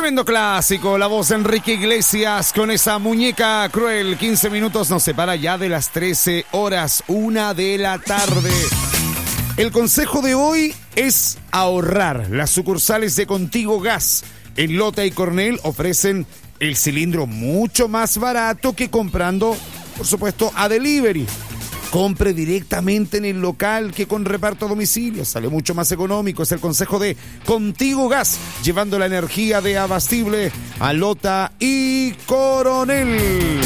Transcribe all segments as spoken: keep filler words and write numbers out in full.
Tremendo clásico, la voz de Enrique Iglesias con esa muñeca cruel. quince minutos nos separa ya de las trece horas, una de la tarde. El consejo de hoy es ahorrar. Las sucursales de Contigo Gas en Lota y Coronel ofrecen el cilindro mucho más barato que comprando, por supuesto, a delivery. Compre directamente en el local que con reparto a domicilio. Sale mucho más económico. Es el consejo de Contigo Gas, llevando la energía de Abastible a Lota y Coronel.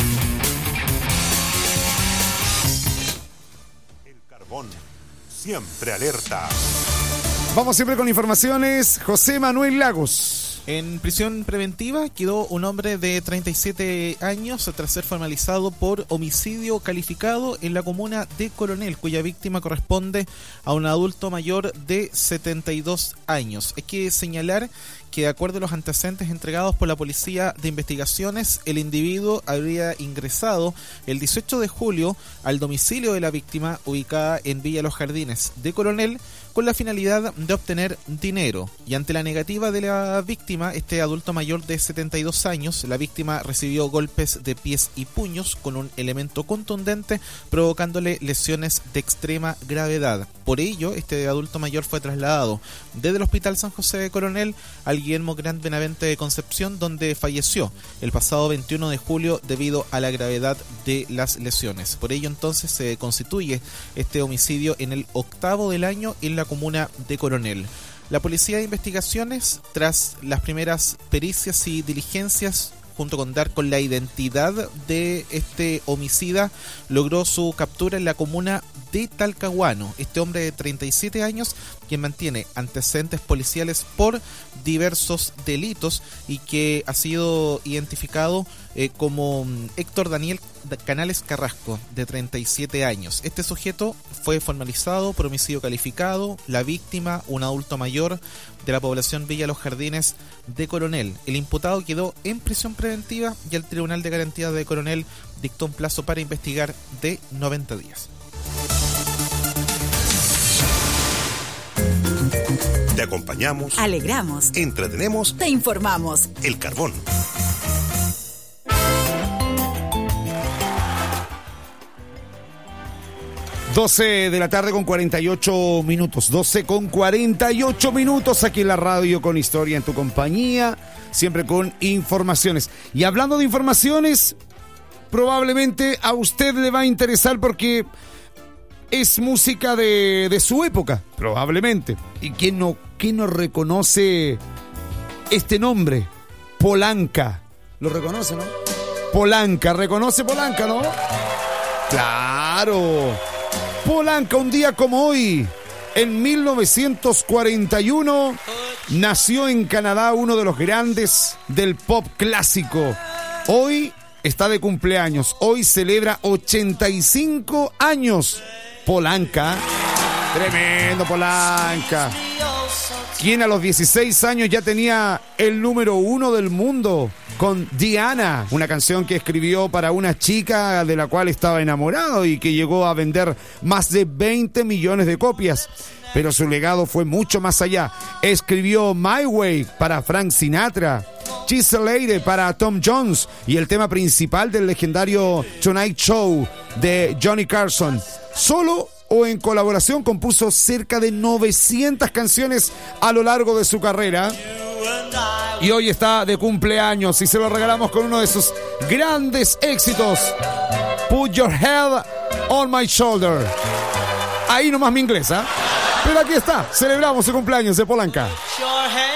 El carbón siempre alerta. Vamos siempre con informaciones. José Manuel Lagos. En prisión preventiva quedó un hombre de treinta y siete años tras ser formalizado por homicidio calificado en la comuna de Coronel, cuya víctima corresponde a un adulto mayor de setenta y dos años. Hay que señalar que, de acuerdo a los antecedentes entregados por la Policía de Investigaciones, el individuo habría ingresado el dieciocho de julio al domicilio de la víctima, ubicada en Villa Los Jardines de Coronel, con la finalidad de obtener dinero. Y ante la negativa de la víctima, este adulto mayor de setenta y dos años, la víctima recibió golpes de pies y puños con un elemento contundente, provocándole lesiones de extrema gravedad. Por ello, este adulto mayor fue trasladado desde el Hospital San José de Coronel al Guillermo Gran Benavente de Concepción, donde falleció el pasado veintiuno de julio debido a la gravedad de las lesiones. Por ello, entonces, se constituye este homicidio en el octavo del año en la comuna de Coronel. La Policía de Investigaciones, tras las primeras pericias y diligencias, junto con dar con la identidad de este homicida, logró su captura en la comuna de Talcahuano. Este hombre de treinta y siete años, quien mantiene antecedentes policiales por diversos delitos y que ha sido identificado eh, como Héctor Daniel Canales Carrasco, de treinta y siete años. Este sujeto fue formalizado por homicidio calificado. La víctima, un adulto mayor de la población Villa Los Jardines de Coronel. El imputado quedó en prisión preventiva y el Tribunal de Garantías de Coronel dictó un plazo para investigar de noventa días. Te acompañamos, alegramos, entretenemos, te informamos. El Carbón. doce de la tarde con cuarenta y ocho minutos. doce con cuarenta y ocho minutos aquí en la radio con Historia en tu compañía. Siempre con informaciones. Y hablando de informaciones, probablemente a usted le va a interesar porque es música de, de su época, probablemente. ¿Y quién no, quién no reconoce este nombre? Polanca. ¿Lo reconoce, no? Polanca, ¿reconoce Polanca, no? ¡Claro! Polanca, un día como hoy, en mil novecientos cuarenta y uno, nació en Canadá uno de los grandes del pop clásico. Hoy está de cumpleaños, hoy celebra ochenta y cinco años. Polanca, tremendo Polanca, quien a los dieciséis años ya tenía el número uno del mundo con Diana, una canción que escribió para una chica de la cual estaba enamorado y que llegó a vender más de veinte millones de copias. Pero su legado fue mucho más allá. Escribió My Way para Frank Sinatra, She's a Lady para Tom Jones y el tema principal del legendario Tonight Show de Johnny Carson. Solo o en colaboración compuso cerca de novecientas canciones a lo largo de su carrera. Y hoy está de cumpleaños y se lo regalamos con uno de sus grandes éxitos, Put Your Head on My Shoulder. Ahí nomás mi inglés, ¿eh? Pero aquí está, celebramos el cumpleaños de Polanca.